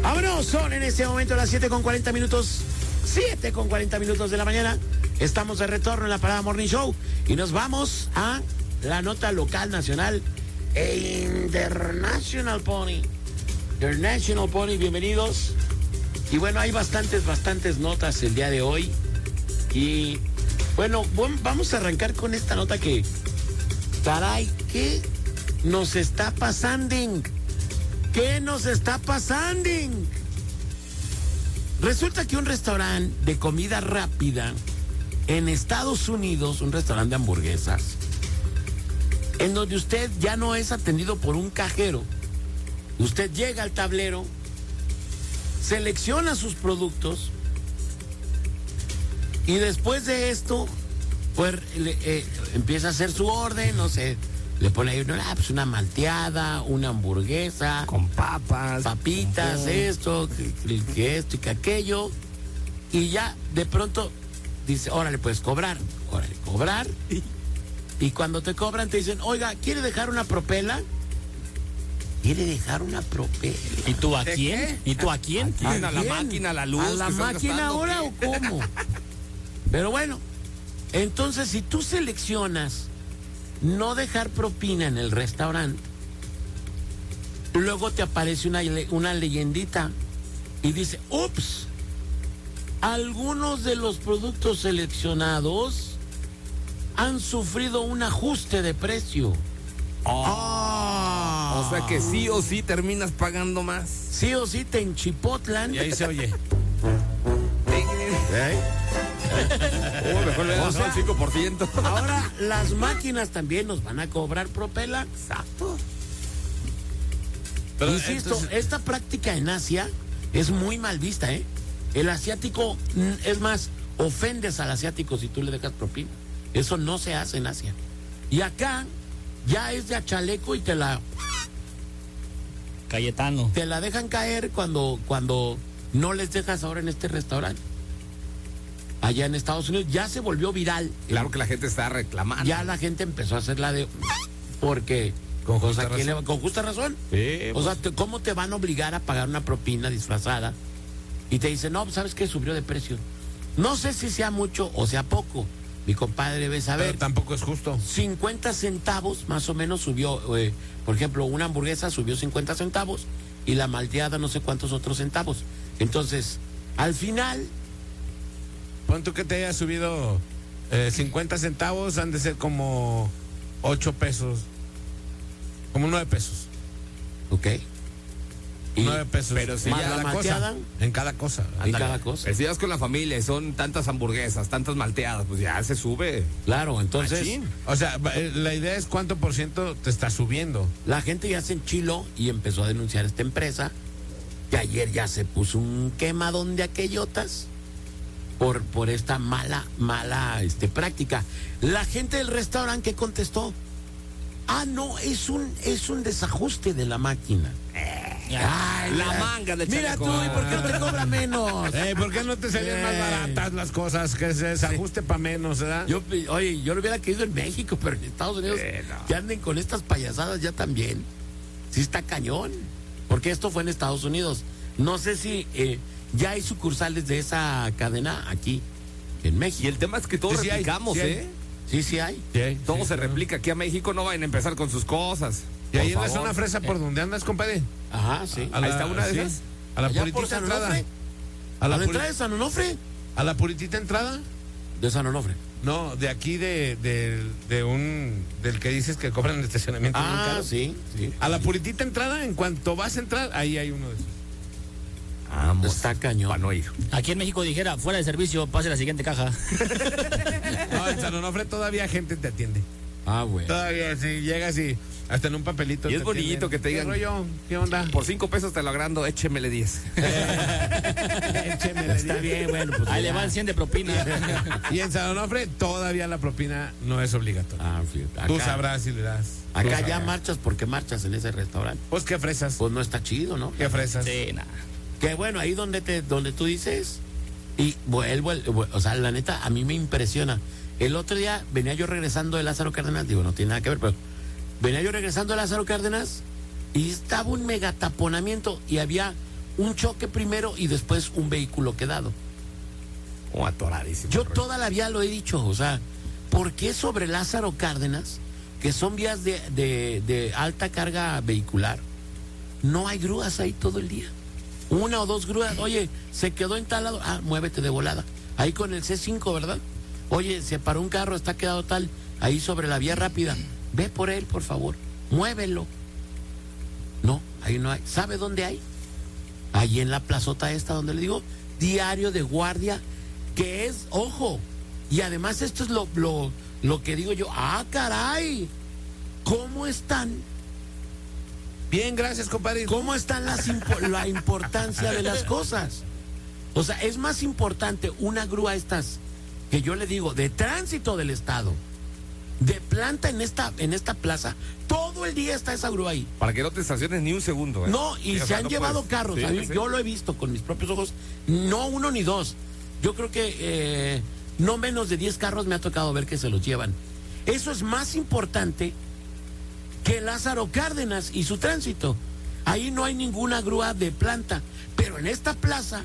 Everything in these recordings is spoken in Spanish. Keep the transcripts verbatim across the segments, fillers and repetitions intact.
Vámonos, son en este momento las siete con cuarenta minutos. siete con cuarenta minutos de la mañana. Estamos de retorno en la Parada Morning Show y nos vamos a la nota local, nacional e international Pony. International Pony, bienvenidos. Y bueno, hay bastantes, bastantes notas el día de hoy. Y bueno, vamos a arrancar con esta nota que, caray, ¿qué nos está pasando? ¿Qué nos está pasando? Resulta que un restaurante de comida rápida en Estados Unidos, un restaurante de hamburguesas, en donde usted ya no es atendido por un cajero, usted llega al tablero, selecciona sus productos y después de esto, pues le, eh, empieza a hacer su orden, no sé, le pone ahí una, pues una malteada, una hamburguesa, con papas, papitas, con... esto, que, que esto y que aquello, y ya de pronto dice, órale, puedes cobrar, órale, cobrar, y cuando te cobran te dicen, oiga, ¿quiere dejar una propela? ¿Quiere dejar una propela? ¿Y tú a quién? ¿Qué? ¿Y tú a quién? ¿A, ¿A, quién? ¿A la máquina, a la luz? ¿A la máquina ahora o cómo? Pero bueno, entonces si tú seleccionas no dejar propina en el restaurante, luego te aparece una, una leyendita y dice, ups, algunos de los productos seleccionados han sufrido un ajuste de precio. Oh. Oh. O sea que sí o sí terminas pagando más. Sí o sí te enchipotlan. Y ahí se oye. ¿Eh? Oh, mejor le das el cinco por ciento. Ahora las máquinas también nos van a cobrar propela. Exacto. Pero insisto, entonces... esta práctica en Asia es muy mal vista, ¿eh? El asiático, es más, ofendes al asiático si tú le dejas propina. Eso no se hace en Asia. Y acá ya es de a chaleco y te la... Cayetano. Te la dejan caer cuando, cuando no les dejas ahora en este restaurante. Allá en Estados Unidos ya se volvió viral. Claro que la gente está reclamando. Ya la gente empezó a hacer la de... Porque... Con justa, o sea, razón. Le, con justa razón. Sí, o sea, te, ¿cómo te van a obligar a pagar una propina disfrazada? Y te dicen, no, ¿sabes qué? Subió de precio. No sé si sea mucho o sea poco. Mi compadre debe saber. Pero tampoco es justo. cincuenta centavos más o menos subió. Eh, por ejemplo, una hamburguesa subió cincuenta centavos y la malteada no sé cuántos otros centavos. Entonces, al final... Pon tú que te haya subido eh, cincuenta centavos, han de ser como ocho pesos. Como nueve pesos. Ok. Y nueve pesos. Pero si más ya la la cosa, en cada cosa. En cada cosa. Pero si vas con la familia y son tantas hamburguesas, tantas malteadas, pues ya se sube. Claro, entonces... Machín. O sea, la idea es cuánto por ciento te está subiendo. La gente ya se enchiló y empezó a denunciar esta empresa, que ayer ya se puso un quemadón de aquellotas por, por esta mala, mala este, práctica. La gente del restaurante, ¿qué contestó? Ah, no, es un, es un desajuste de la máquina. Ay, la mira, manga del Mira chaleco. tú, ¿y por qué no te cobra menos? Eh, ¿Por qué no te salían eh. más baratas las cosas? Que se desajuste para menos, ¿verdad? Yo, oye, yo lo hubiera querido en México, pero en Estados Unidos eh, no. que anden con estas payasadas ya también. Sí está cañón. Porque esto fue en Estados Unidos. No sé si eh, ya hay sucursales de esa cadena aquí, en México. Y el tema es que todos Sí, sí replicamos, hay, sí ¿eh? Sí, sí hay. Sí, Todo sí, se claro. replica. Aquí a México no vayan a empezar con sus cosas. Y ahí Por en la favor. zona fresa, ¿por dónde andas, compadre? Ajá, sí. A la- Ahí está una de sí, esas. A la Allá por puritita San entrada. Onofre. A ¿A la, la puri- entrada de San Onofre? a la puritita entrada. De San Onofre. No, de aquí de, de, de un del que dices que cobran el estacionamiento. bien Ah, caro. sí, sí. A la puritita entrada, en cuanto vas a entrar, ahí hay uno de esos. Vamos. Está cañón. Para no ir. Aquí en México dijera, fuera de servicio, pase la siguiente caja. No, en San Onofre todavía gente te atiende. Ah, güey. Todavía, sí, llegas y hasta en un papelito. Y es te bonito atienden. que te digan, ¿Qué rollo? ¿Qué onda? Por cinco pesos te lo agrando, échemele diez. Échemele Está diez. bien, bueno, pues Ahí ya. le van cien de propina. Y en San Onofre todavía la propina no es obligatoria. Ah, fíjate. Acá, Tú sabrás si le das. Tú acá ya sabrás. marchas porque marchas en ese restaurante. Pues qué fresas. Pues no está chido, ¿no? Qué fresas. Sí, nada. Que bueno, ahí donde te, donde tú dices, y vuelvo, o sea, la neta, a mí me impresiona. El otro día venía yo regresando de Lázaro Cárdenas, digo, no tiene nada que ver, pero venía yo regresando de Lázaro Cárdenas y estaba un megataponamiento y había un choque primero y después un vehículo quedado. O atoradísimo. Yo toda la vida lo he dicho, o sea, ¿por qué sobre Lázaro Cárdenas, que son vías de, de, de alta carga vehicular, no hay grúas ahí todo el día? Una o dos grúas, oye, se quedó entalado, ah, muévete de volada. Ahí con el C cinco, ¿verdad? Oye, se paró un carro, está quedado tal, ahí sobre la vía rápida. Ve por él, por favor, muévelo. No, ahí no hay. ¿Sabe dónde hay? Ahí en la plazota esta donde le digo, diario de guardia, que es, ojo, y además esto es lo, lo, lo que digo yo, ah, caray, ¿cómo están? Bien, gracias, compadre. ¿Cómo están las impo- la importancia de las cosas? O sea, es más importante una grúa estas, que yo le digo, de tránsito del estado, de planta en esta, en esta plaza, todo el día está esa grúa ahí. Para que no te estaciones ni un segundo. ¿eh? No, y Sí, o se sea, han no llevado puedes. carros, Sí, a mí- sí. yo lo he visto con mis propios ojos, no uno ni dos. Yo creo que eh, no menos de diez carros me ha tocado ver que se los llevan. Eso es más importante que Lázaro Cárdenas y su tránsito. Ahí no hay ninguna grúa de planta, pero en esta plaza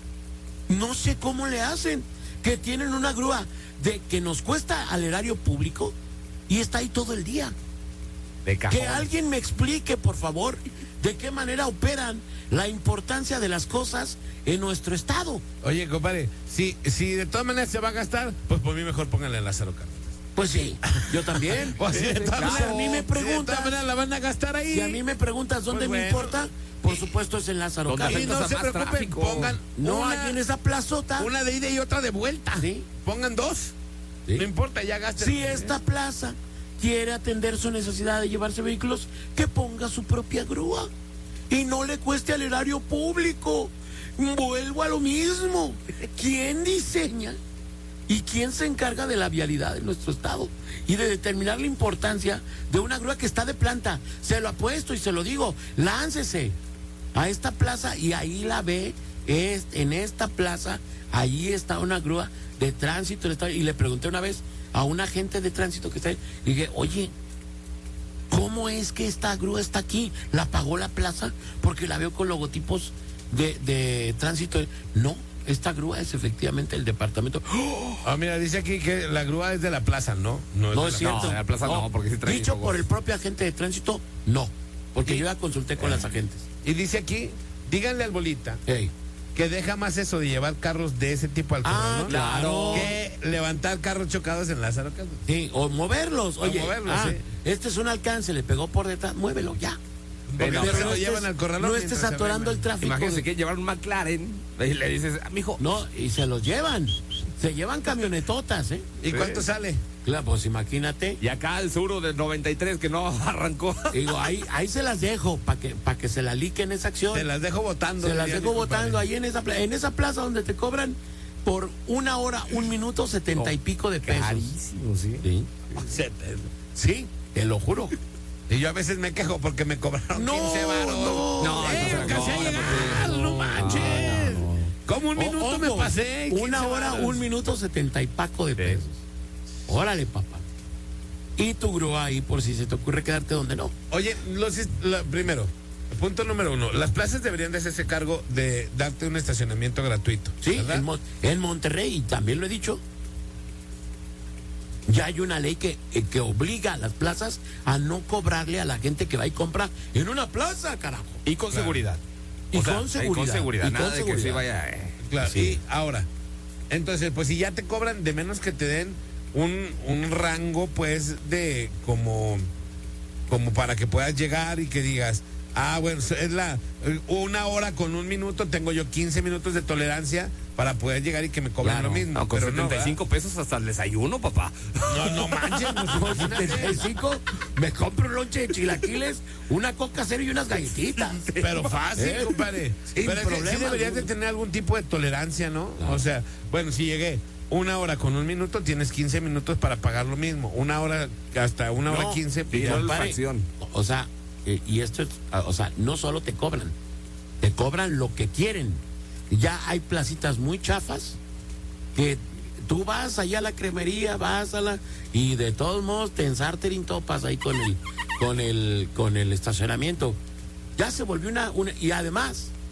no sé cómo le hacen, que tienen una grúa de que nos cuesta al erario público y está ahí todo el día. De cajón. Que alguien me explique, por favor, de qué manera operan la importancia de las cosas en nuestro estado. Oye, compadre, si, si de todas maneras se va a gastar, pues por mí mejor pónganle a Lázaro Cárdenas. Pues sí, yo también. Pues si de todas Claro, maneras- a mí me si de todas preguntas, maneras la van a gastar ahí. si a mí me preguntas dónde Pues me bueno. importa, por supuesto es en Lázaro ¿Dónde Cárdenas. Y no afectas se a más preocupen, tráfico? pongan No, una, aquí en esa plazota. una de ida y otra de vuelta. Sí. Pongan dos. Sí. No importa, ya gasten. Si esta plaza quiere atender su necesidad de llevarse vehículos, que ponga su propia grúa y no le cueste al erario público. Vuelvo a lo mismo. ¿Quién diseña y quién se encarga de la vialidad en nuestro estado y de determinar la importancia de una grúa que está de planta? Se lo apuesto y se lo digo, láncese a esta plaza y ahí la ve, es, en esta plaza, ahí está una grúa de tránsito del estado. Y le pregunté una vez a un agente de tránsito que está ahí, y dije, oye, ¿cómo es que esta grúa está aquí? ¿La pagó la plaza? Porque la veo con logotipos de, de tránsito. No, esta grúa es efectivamente el departamento. ¡Oh! Ah, mira, dice aquí que la grúa es de la plaza, ¿no? No es, No de es la cierto. No, en la plaza no, porque sí trae Dicho logos. por el propio agente de tránsito, no. Porque yo ya consulté con las agentes. Y dice aquí, díganle al Bolita Ey. que deja más eso de llevar carros de ese tipo al Ah, corralón claro. que levantar carros chocados en Lázaro Cárdenas. Sí, o moverlos. O Oye, moverlos, ah, sí. este es un alcance, le pegó por detrás, muévelo ya. Porque no, no, Pero se lo no llevan estés- al corralón. no estés mientras se atorando el arreglan. tráfico. Imagínense que llevar un McLaren y le dices, ah, mijo, No, y se los llevan. Se llevan camionetotas, ¿eh? ¿Y Sí. cuánto sale? Claro, pues imagínate. y acá el Suro del noventa y tres que no arrancó. Digo, ahí, ahí se las dejo para que, para que se la liquen esa acción. Te las dejo votando. Se las diría dejo mi compadre. votando ahí en esa, pla- en esa plaza donde te cobran por una hora, un minuto, setenta y pico de pesos. Carísimo, sí. Sí, Se te- sí, te lo juro. Y yo a veces me quejo porque me cobraron No, quince varos. no. No, ¡Eh, eso se casi ha cobra, llegado! ¡No manches! Como un minuto O- me ojo, pasé. Una quince hora, varos. un minuto, setenta y paco de pesos. Órale, papá. Y tu grúa ahí por si se te ocurre quedarte donde no. Oye, los, la- primero, punto número uno. Las plazas deberían de hacerse cargo de darte un estacionamiento gratuito. Sí, ¿verdad? en, Mon- en Monterrey, y también lo he dicho, ya hay una ley que, eh, que obliga a las plazas a no cobrarle a la gente que va y compra en una plaza, carajo. Y con Claro. seguridad. Y O sea, con seguridad. Y con seguridad. Y Nada con de que seguridad. sí vaya. eh. Claro, Sí. y ahora, entonces, pues si ya te cobran, de menos que te den un, un rango, pues, de como, como para que puedas llegar y que digas, ah, bueno, es la una hora con un minuto, tengo yo quince minutos de tolerancia para poder llegar y que me cobren Claro. lo mismo. No, con pero no, setenta y cinco pesos hasta el desayuno, papá. ¿verdad? No, no manches, pues, Con imagínate. setenta y cinco me compro un lonche de chilaquiles, una coca cero y unas galletitas. Pero fácil, Eh, compadre. sin Pero es que sí problema deberías de alguno. tener algún tipo de tolerancia, ¿no? O sea, bueno, si llegué una hora con un minuto, tienes quince minutos para pagar lo mismo. Una hora, hasta una hora No, quince. sí, pues, no, ya. la compadre, fracción. O sea, eh, y esto es, ah, o sea, no solo te cobran, te cobran lo que quieren. Ya hay placitas muy chafas que tú vas allá a la cremería, vas a la y de todos modos te ensarterin topas ahí con el con el con el estacionamiento. Ya se volvió una, una y además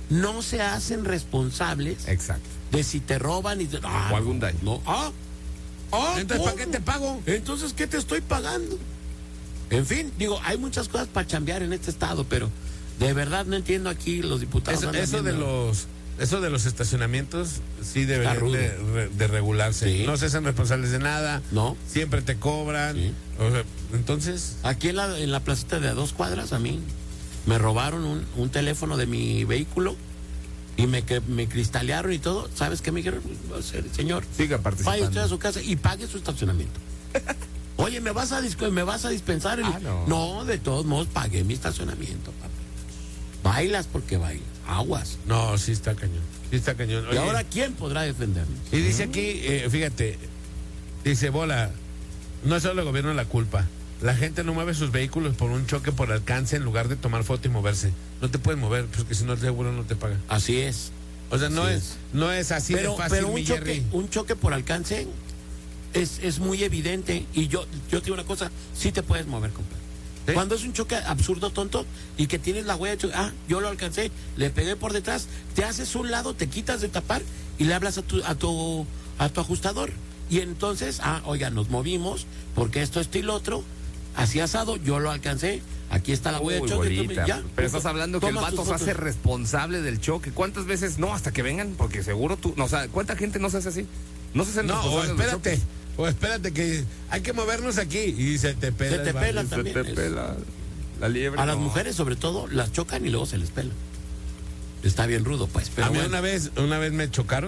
no se hacen responsables Exacto. de si te roban y te, ah, O algún daño. No, ah, ah, Entonces, ¿para ¿cómo? qué te pago? Entonces, ¿qué te estoy pagando? En fin, digo, hay muchas cosas para chambear en este estado, pero de verdad no entiendo aquí los diputados. Eso, andan eso de viendo- los eso de los estacionamientos sí deberían rudo. de, re- de regularse. Sí. No se hacen responsables de nada. No. Siempre te cobran. Sí. O sea, entonces, Aquí en la, en la placita de a dos cuadras a mí me robaron un, un teléfono de mi vehículo y me, que- me cristalearon y todo. ¿Sabes qué me dijeron? Señor, Siga vaya participando. usted a su casa y pague su estacionamiento. Oye, ¿me vas a, disco- me vas a dispensar? el-?" Ah, no. No, de todos modos pagué mi estacionamiento, papi. Bailas porque bailas. Aguas. no, sí está cañón. Sí está cañón. Y Oye, ahora, ¿quién podrá defendernos? y dice aquí, eh, fíjate, dice Bola, no es solo el gobierno la culpa. La gente no mueve sus vehículos por un choque por alcance en lugar de tomar foto y moverse. No te puedes mover, porque si no el seguro no te paga. Así es. O sea, no Así es, es. no es así pero, de fácil, pero mi un choque, Jerry. un choque por alcance es, es muy evidente. Y yo, yo te digo una cosa, sí te puedes mover, compadre. ¿Sí? Cuando es un choque absurdo, tonto, y que tienes la huella de choque, ah, yo lo alcancé, le pegué por detrás, te haces un lado, te quitas de tapar y le hablas a tu, a tu, a tu ajustador. Y entonces, ah, oiga, nos movimos, porque esto, esto y lo otro, así asado, yo lo alcancé, aquí está la huella de Uy, choque. tú me- bolita. ya, Pero estás hablando que el tomas tus vato se fotos. hace responsable del choque. ¿Cuántas veces no? Hasta que vengan, porque seguro tú. No, o sea, ¿cuánta gente no se hace así? No se hacen No, o responsables del espérate, choque. o espérate que hay que movernos aquí y se te pela. Se el te barrio. pela Se también. te es- pela la liebre. A las no. mujeres, sobre todo, las chocan y luego se les pela. Está bien rudo, pues. Pero a mí bueno. una vez, una vez me chocaron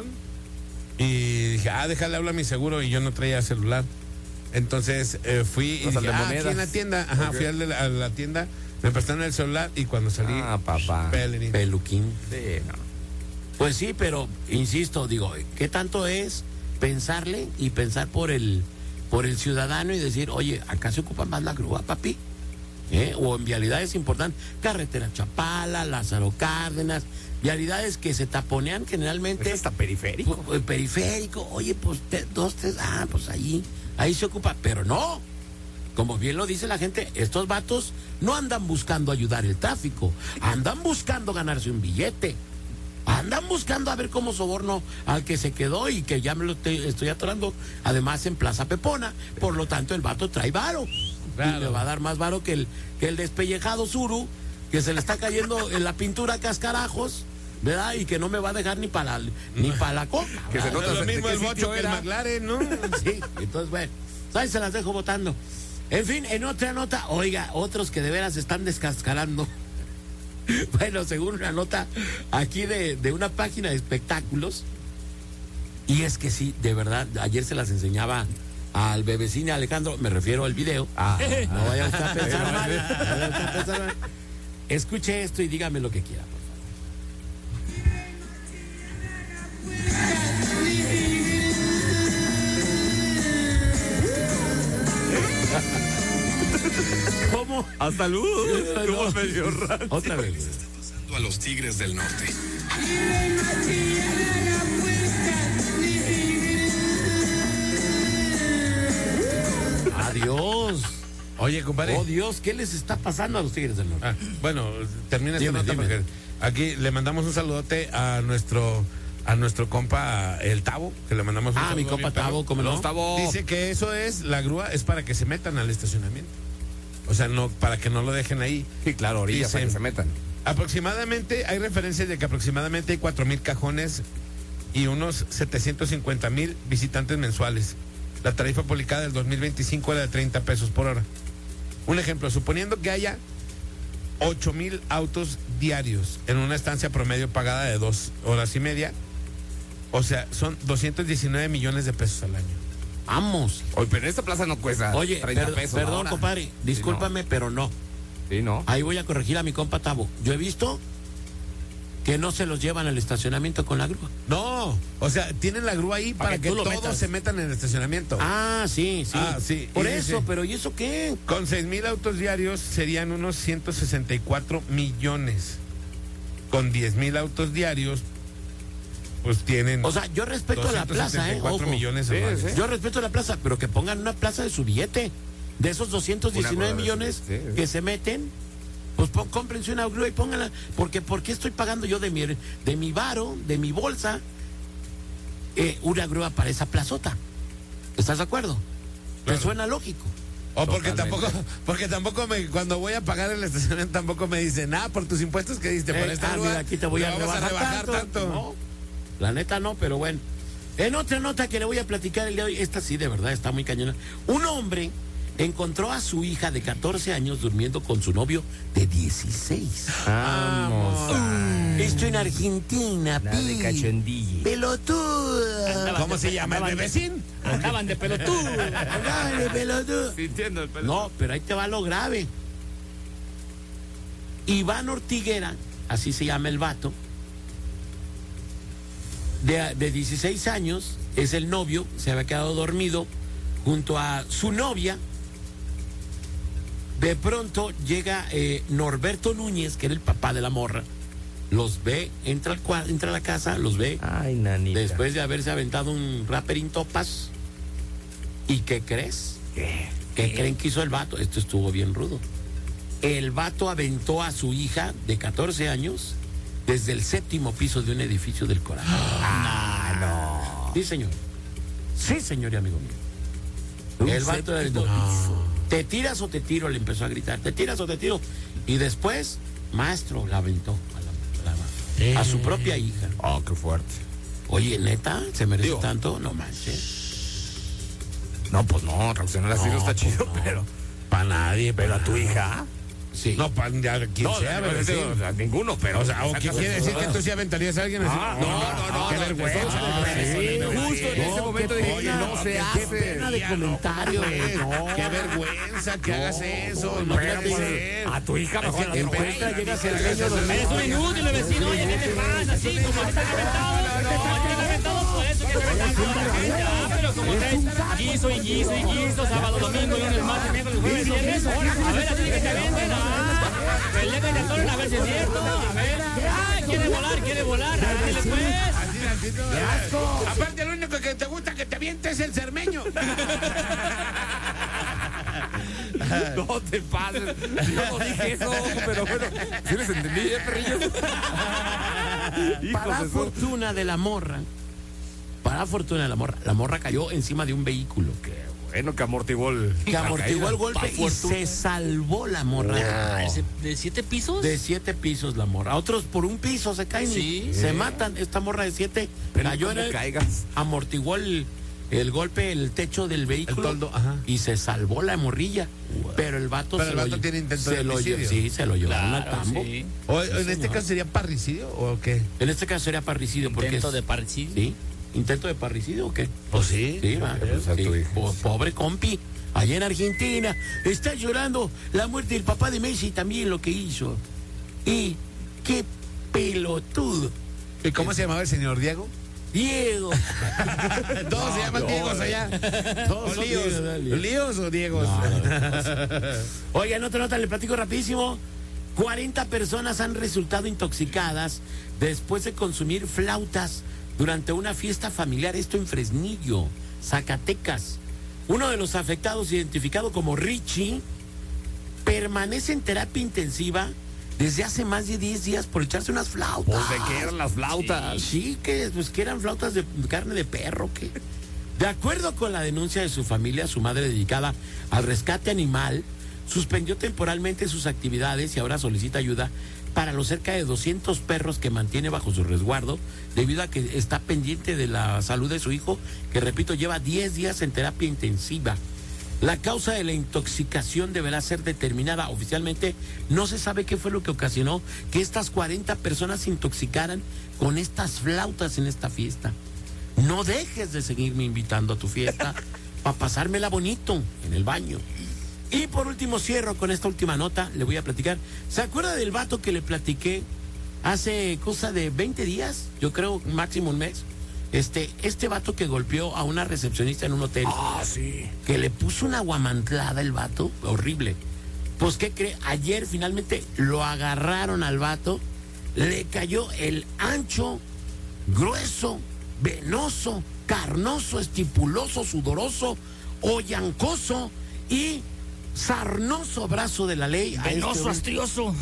y dije, ah, déjale hablar a mi seguro y yo no traía celular. Entonces eh, fui y Vas al dije, de ah, aquí en monedas. la tienda, ajá, Ok. fui al de la, a la tienda, me prestaron el celular y cuando salí, Ah, papá. pelerín. Peluquín. Sí, no. Pues sí, pero insisto, digo, ¿qué tanto es pensarle y pensar por el por el ciudadano y decir, oye, acá se ocupa más la grúa, papi? ¿Eh? O en vialidades importantes, carretera Chapala, Lázaro Cárdenas, vialidades que se taponean generalmente. Es hasta periférico. Pu- periférico, oye, pues te- dos, tres, ah, pues ahí, ahí se ocupa, pero no. Como bien lo dice la gente, estos vatos no andan buscando ayudar el tráfico, andan buscando ganarse un billete. Andan buscando a ver cómo soborno al que se quedó y que ya me lo te- estoy atorando, además en Plaza Pepona. Por lo tanto, el vato trae varo. Claro. Y le va a dar más varo que el, que el despellejado Zuru, que se le está cayendo en la pintura a cascarajos, ¿verdad? Y que no me va a dejar ni para la, ni para la coca. Que se ¿verdad? nota Es lo ¿de mismo qué el sitio bocho que el era? McLaren, ¿no? Sí, entonces, bueno, ahí se las dejo votando. En fin, en otra nota, oiga, otros que de veras están descascarando. Bueno, según una nota aquí de, de una página de espectáculos, y es que sí, de verdad, ayer se las enseñaba al bebecine Alejandro, me refiero al video. Ah. No vaya usted a pensar mal, no vaya usted a pensar mal. Escuche esto y dígame lo que quiera, por favor. ¿Cómo? Hasta luz. No. medio raro. Otra vez. A los Tigres del Norte. Adiós. Oye, compadre. Oh Dios, ¿qué les está pasando a los Tigres del Norte? Ah, bueno, termina esta Dime, nota dime. porque aquí le mandamos un saludote a nuestro a nuestro compa el Tavo, que le mandamos un Ah, saludo. mi compa bien perro. Tavo, ¿cómo no? Los Tavo. Dice que eso es, la grúa es para que se metan al estacionamiento. O sea, no para que no lo dejen ahí. Sí, claro, orillas para Dicen- que se metan. Aproximadamente, hay referencias de que aproximadamente hay cuatro mil cajones y unos setecientos cincuenta mil visitantes mensuales. La tarifa publicada del dos mil veinticinco era de treinta pesos por hora. Un ejemplo, suponiendo que haya ocho mil autos diarios en una estancia promedio pagada de dos horas y media, o sea, son doscientos diecinueve millones de pesos al año. Vamos. Oye, pero en esta plaza no cuesta Oye, treinta per- pesos. la perdón, hora. compadre, discúlpame, pero no. Sí, no. Ahí voy a corregir a mi compa Tavo. Yo he visto que no se los llevan al estacionamiento con la grúa. No, o sea, tienen la grúa ahí Para para, que que, tú lo todos metas. se metan en el estacionamiento. Ah, sí, sí. Ah, sí. Por Y eso, dice- pero ¿y eso qué? Con seis mil autos diarios serían unos ciento sesenta y cuatro millones. Con diez mil autos diarios, pues tienen O sea, yo respeto a la plaza, ¿eh? cuatro Ojo. millones Sí, anuales. sí. Yo respeto a la plaza, pero que pongan una plaza de su billete. De esos doscientos diecinueve Una- millones sí, sí. que se meten, Pues pon, cómprense una grúa y pónganla, porque ¿por qué estoy pagando yo de mi, de mi varo, de mi bolsa, eh, una grúa para esa plazota? ¿Estás de acuerdo? Claro. ¿Te suena lógico? O porque Totalmente. tampoco, porque tampoco me, cuando voy a pagar el estacionamiento tampoco me dicen, ah, por tus impuestos que diste por Eh, esta ah, grúa, mira, aquí te voy le a vamos rebajar, rebajar tanto. tanto. No, la neta no, pero bueno. En otra nota que le voy a platicar el día de hoy, esta sí, de verdad, está muy cañona. Un hombre encontró a su hija de catorce años durmiendo con su novio de dieciséis. Vamos. a- Esto en Argentina, La de pi. cachondilla. Pelotuda. Andaban ¿Cómo de- se llama el andaban de- bebecín? Andaban de pelotudo. Dale, pelotuda. Sintiendo el pelo. No, pero ahí te va lo grave. Iván Ortiguera, así se llama el vato, de, de dieciséis años, es el novio, se había quedado dormido junto a su novia. De pronto llega eh, Norberto Núñez, que era el papá de la morra, los ve, entra, al cua- entra a la casa, los ve, Ay, nanita. después de haberse aventado un rapperín topas. ¿Y qué crees? ¿Qué? ¿Qué creen que hizo el vato? Esto estuvo bien rudo. El vato aventó a su hija de catorce años desde el séptimo piso de un edificio del Corazón. Ah, no. Sí, señor. Sí, señor y amigo mío. Un El vato le séptimo aventó. ¿Te tiras o te tiro? Le empezó a gritar. ¿Te tiras o te tiro? Y después, maestro, la aventó a, la- a la- a su propia hija. Oh, qué fuerte. Oye, neta, ¿se merece Digo. tanto? No manches. No, pues no, reaccionar así no, No, está pues chido, no. pero. Para nadie, Pero a tu hija. Sí. No, para quien No, sea, no, ¿verdad? no, Sí. o sea, ninguno, pero. O sea, ¿o qué sacas quiere el- decir que tú sí aventarías a alguien así? Ah, no, no, no. Qué no, vergüenza. no, no, sí, no, no, justo en no, ese momento qué dije, pena, no se qué hace. pena de comentario, pues, no. Qué vergüenza que hagas eso. No Pero, puede pues, ser. a tu hija mejor la En atropella. cuenta llegas el dueño de- Eres un inútil, vecino. Oye, ¿qué te pasa? Así como estás aventado. Como estás aventado por eso que te aventan toda la gente. Ah, pero como traes guiso y guiso y guiso, sábado, domingo, lunes, martes, miércoles, jueves, viernes. A ver, así que te avienten. Ah, el día que te atoren, a ver si es cierto. A ver. Ah, quiere volar, quiere volar. Ándale, pues. Así, tantito. Aparte, lo único que te gusta que te aviente es el cermeño. No te pases. Yo no dije eso, pero bueno. ¿Sí les entendí, eh, perrillos? Para Hijos de su- fortuna de la morra, para fortuna de la morra, la morra cayó encima de un vehículo Qué bueno que amortiguó el. que amortiguó el golpe y se salvó la morra. Ah, ¿ese ¿De siete pisos? De siete pisos la morra. Otros por un piso se caen Sí. y se matan. Esta morra de siete Pero cayó no en el, caigas. amortiguó el, el golpe, el techo del vehículo toldo, ajá. y se salvó la morrilla. Pero el vato Pero se el lo vato lle- tiene intento se de lo lle- homicidio. Sí, se lo llevaron al Claro, tambo. sí. O, en este señor. caso sería parricidio o qué? En este caso sería parricidio. porque Intento es- de parricidio. ¿Sí? ¿Intento de parricidio o qué? Pues sí. Sí, va. pues, a Sí. tu hija. Po- pobre compi, allá en Argentina, está llorando la muerte del papá de Messi también lo que hizo. Y qué pelotudo. ¿Y cómo se llamaba el señor Diego? Diego. Todos se llaman Diegos allá. Todos ¿O son líos? Diegos, dale. ¿Líos o Diegos? Oigan, otra nota, le platico rapidísimo. cuarenta personas han resultado intoxicadas después de consumir flautas durante una fiesta familiar, esto en Fresnillo, Zacatecas. Uno de los afectados, identificado como Richie, permanece en terapia intensiva desde hace más de diez días por echarse unas flautas. Pues de qué eran las flautas. Sí, que, pues, que eran flautas de carne de perro, que. De acuerdo con la denuncia de su familia, su madre, dedicada al rescate animal, suspendió temporalmente sus actividades y ahora solicita ayuda para los cerca de doscientos perros que mantiene bajo su resguardo, debido a que está pendiente de la salud de su hijo, que, repito, lleva diez días en terapia intensiva. La causa de la intoxicación deberá ser determinada. Oficialmente no se sabe qué fue lo que ocasionó que estas cuarenta personas se intoxicaran con estas flautas en esta fiesta. No dejes de seguirme invitando a tu fiesta para pasármela bonito en el baño. Y por último cierro con esta última nota, le voy a platicar. ¿Se acuerda del vato que le platiqué hace cosa de veinte días? Yo creo máximo un mes. Este, este vato que golpeó a una recepcionista en un hotel. Ah, sí. Que le puso una guamantlada el vato, horrible. Pues, ¿qué cree? Ayer finalmente lo agarraron al vato, le cayó el ancho, grueso, venoso, carnoso, estipuloso, sudoroso, hollancoso y sarnoso brazo de la ley. a Venoso, este- astrioso.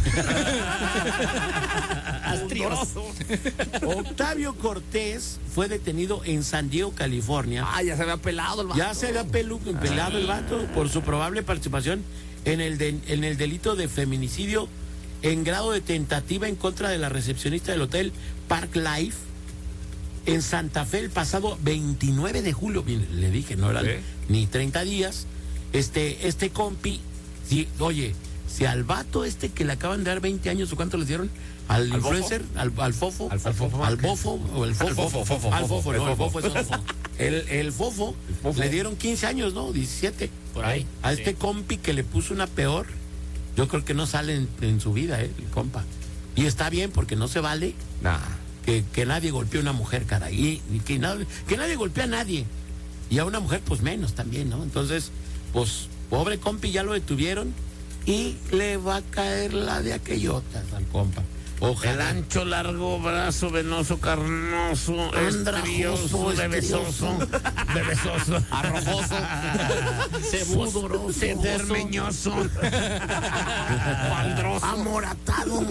Astrioso. Octavio Cortés fue detenido en San Diego, California. Ah, ya se había pelado el vato. Ya se había pelu- pelado el vato por su probable participación en el, de- en el delito de feminicidio en grado de tentativa en contra de la recepcionista del hotel Park Life en Santa Fe el pasado veintinueve de julio. Mire, le dije, no eran Sí. ni treinta días. Este, este compi, sí, oye, si al vato este que le acaban de dar veinte años o cuánto les dieron, al, ¿Al influencer, al, al fofo, Al fofo. al bofo, o el fofo, Al fofo, fofo, al fofo, fofo, el no, el fofo. fofo es otro. El, el fofo, fofo. le dieron quince años, ¿no? diecisiete. Por ahí, A sí. este compi que le puso una peor, yo creo que no sale en, en su vida, ¿eh? El compa. Y está bien porque no se vale Nah. que, que nadie golpee a una mujer, cara. Y, y que, nadie, que nadie golpee a nadie. Y a una mujer, pues menos también, ¿no? Entonces, pues, pobre compi, ya lo detuvieron y le va a caer la de aquellotas al compa. El Ojalá. ancho, largo, brazo, venoso, carnoso, Andrajoso, estrioso, bebesoso, bebesoso, Arrojoso. Sudoroso, dermeñoso, amoratado.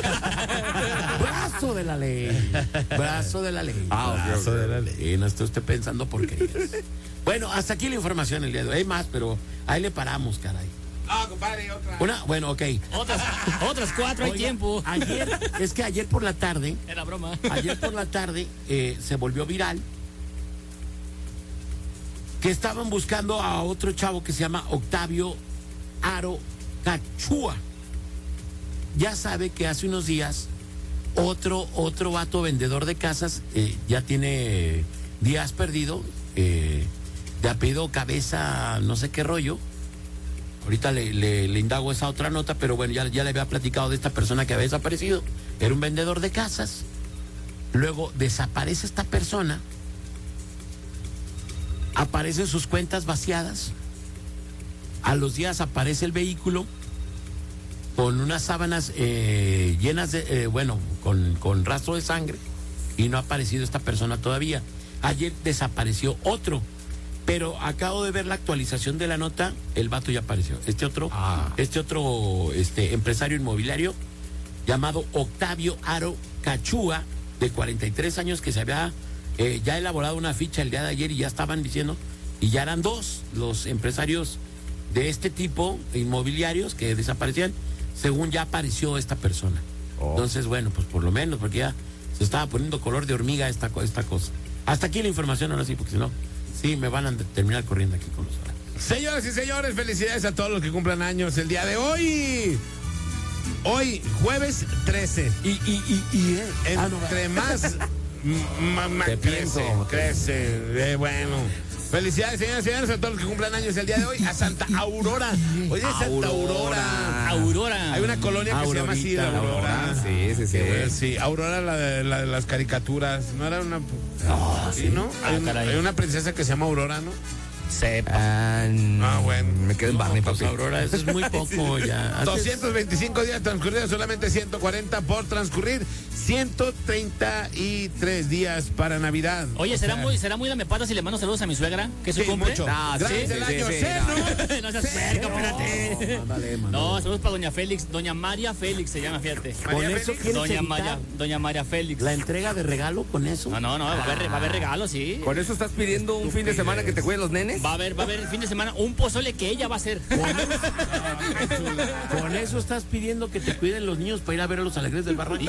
Brazo de la ley. Brazo de la ley. Ah, ok, Brazo ok. de la ley. Y no esté usted pensando porquerías. Bueno, hasta aquí la información el día de hoy. Hay más, pero ahí le paramos, caray. Ah, compadre, otra. Una, bueno, ok. Otras, otras cuatro, hay Oiga, tiempo. Ayer, es que ayer por la tarde, Era broma. ayer por la tarde eh, se volvió viral que estaban buscando a otro chavo que se llama Octavio Aro Cachúa. Ya sabe que hace unos días otro, otro vato vendedor de casas eh, ya tiene días perdido, eh, de apellido Cabeza, no sé qué rollo. Ahorita le, le, le indago esa otra nota, pero bueno, ya, ya le había platicado de esta persona que había desaparecido. Era un vendedor de casas. Luego desaparece esta persona. Aparecen sus cuentas vaciadas. A los días aparece el vehículo con unas sábanas eh, llenas de, eh, bueno, con, con rastro de sangre. Y no ha aparecido esta persona todavía. Ayer desapareció otro. Pero acabo de ver la actualización de la nota, el vato ya apareció. Este otro, Ah. este otro este, empresario inmobiliario llamado Octavio Aro Cachúa, de cuarenta y tres años, que se había eh, ya elaborado una ficha el día de ayer y ya estaban diciendo, y ya eran dos los empresarios de este tipo, inmobiliarios, que desaparecían, según ya apareció esta persona. Oh. Entonces, bueno, pues por lo menos, porque ya se estaba poniendo color de hormiga esta, co- esta cosa. Hasta aquí la información, ahora sí, porque si no... Sí, me van a terminar corriendo aquí con los horarios. Señoras y señores, felicidades a todos los que cumplan años el día de hoy. Hoy, jueves trece. Y, y, y, y eh, ah, no, Entre más, ma- ma- Te crece, pienso. crece. Eh, bueno. Felicidades, señoras y señores, a todos los que cumplan años el día de hoy. A Santa Aurora. Hoy es Santa Aurora. Aurora. Hay una colonia que se llama así, la Aurorita, Aurora. Sí, sí, sí. Qué bueno, sí, Aurora, la de, la de las caricaturas. No era una. Sí, ¿no? Hay, Ah, una, caray. hay una princesa que se llama Aurora, ¿no? Sepa. Ah, Ah, bueno. Me quedé en Barney, pues, papi. Aurora, eso es muy poco ya. Antes- doscientos veinticinco días transcurridos, solamente ciento cuarenta por transcurrir, ciento treinta y tres días para Navidad. Oye, O ¿será sea, muy, será muy la me pata si le mando saludos a mi suegra? ¿Que es su sí, cumple? mucho. Ah, Gracias sí, el sí, año sí, cero. No seas puerco, espérate. Mándale, mándale. No, saludos para doña Félix. Doña María Félix se llama, fíjate. Con María eso Félix. quieres Doña evitar María, doña María Félix. la entrega de regalo con eso. No, no, no, va a haber, va a haber regalos, sí. ¿Con eso estás pidiendo un fin de semana que te cuiden los nenes? Va a haber, va a haber el fin de semana un pozole que ella va a hacer. Con eso estás pidiendo que te cuiden los niños para ir a ver a los alegres del barranco.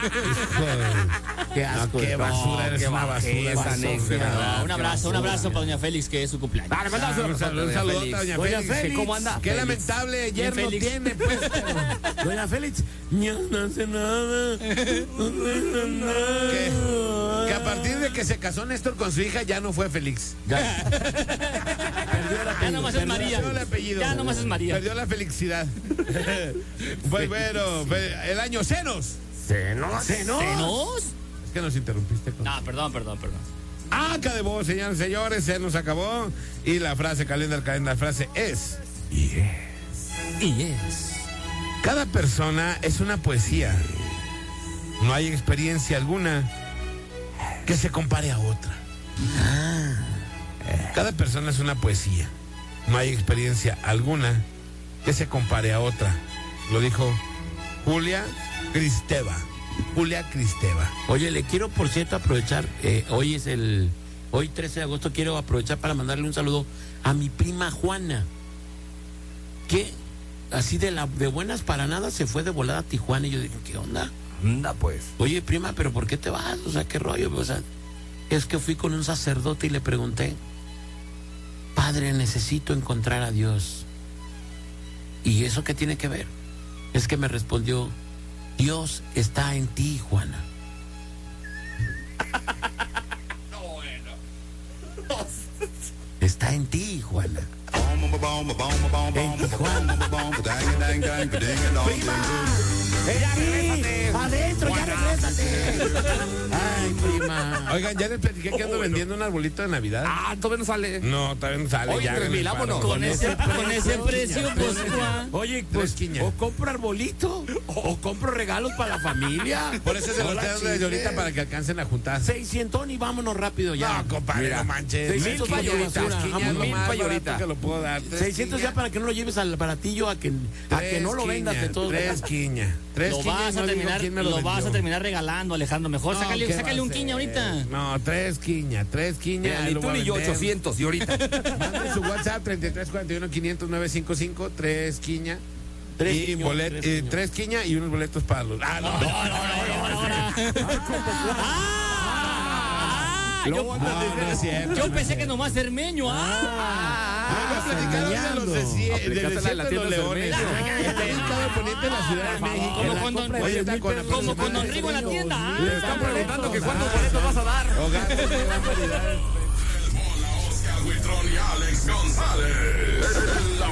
Qué asco. Qué de- basura, No, eres qué una basura. bajeza, basura, next, de de verdad. verdad. Un abrazo, un abrazo para doña Félix, que es su cumpleaños. Dale, mandáselo, Un saludo, un saludo a doña Doña Félix. Félix. ¿Cómo anda? Qué Félix. lamentable, ayer Bien, no Félix. tiene, pues. pero- Doña Félix, ya no hace nada. No hace nada. Que, que a partir de que se casó Néstor con su hija ya no fue Félix. Ya. Perdió el Ya apellido, nomás es perdió- María. Perdió el apellido. Ya nomás es María. Perdió la felicidad. Pues bueno, fe- el año senos. ¿Senos? ¿Senos? ¿Senos? Es que nos interrumpiste con. No, perdón, perdón, perdón. Acá de voz, señores y señores, se nos acabó. Y la frase, calendar, calendar, frase es: Y es. cada persona es una poesía. No hay experiencia alguna que se compare a otra. Cada persona es una poesía. No hay experiencia alguna que se compare a otra. Lo dijo Julia Kristeva. Julia Kristeva. Oye, le quiero, por cierto, aprovechar, eh, hoy es el, hoy trece de agosto, quiero aprovechar para mandarle un saludo a mi prima Juana, que así de la de buenas para nada se fue de volada a Tijuana, y yo dije, ¿qué onda? Anda, pues. Oye, prima, ¿pero por qué te vas? O sea, ¿qué rollo? O sea, es que fui con un sacerdote y le pregunté, Padre, necesito encontrar a Dios. ¿Y eso qué tiene que ver? Es que me respondió, Dios está en ti, Juana. No, bueno. Está en ti, Juana. En Tijuana. ¡Prima! ¡Ya regrésate! ¡Adentro, ya regrésate! ¡Ay, prima! Oigan, ya les platiqué que ando vendiendo un arbolito de Navidad. Ah, todavía no sale. No, todavía no sale. Oye, ya tres mil, hagan el vámonos. paro. Con ese, con ese precio, pues, Juan. Oye, pues, Tres quiñas. o compro arbolito, o compro regalos para la familia. Por eso se los Hola, estoy dando desde chismes. ahorita para que alcancen a juntar. seiscientos y vámonos rápido ya. No, compadre, Mira, no manches. seiscientos Mil payoritas, payoritas, quiñas, vámonos. lo Mil más payoritas. barato que lo puedo dar. Tres seiscientos quiñas. ya para que no lo lleves al baratillo, a que, a que no lo vendas de quiñas, todos Tres modos. quiñas. Tres Lo quiñas, vas a no digo terminar, quién me lo vas a vendió. terminar regalando, Alejandro. Mejor No, sácale, ¿qué sácale va un a quiña ser? ahorita. No, tres quiñas, tres quiñas. Mira, ahí y lo tú voy a y yo vender. ochocientos y ahorita. Manden su WhatsApp treinta y tres cuarenta y uno quinientos nueve cinco cinco, tres quiña. Tres y quiños, bolet- tres eh, quiños. tres quiña y unos boletos para los. Ah, no, no, Ah, yo, no, no es cierto. yo pensé que nomás cermeño. Ah, Ah, me platicaron de los de Cie- del Aplicaste la de la desierto de los tienda leones. Cermeño. Está ubicado poniente en la Ciudad de México. como con don, Oye, está con como con don Rigo en la tienda. Ah, Te están preguntando que cuántos boletos vas a dar. Hogares de gran variedad. Oscar Huitrón y Alex González.